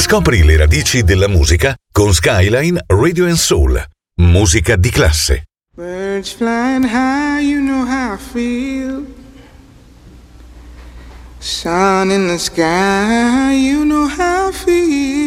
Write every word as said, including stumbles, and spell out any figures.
Scopri le radici della musica con Skyline Radio and Soul. Musica di classe. Birds flying high, you know how I feel. Sun in the sky, you know how I feel.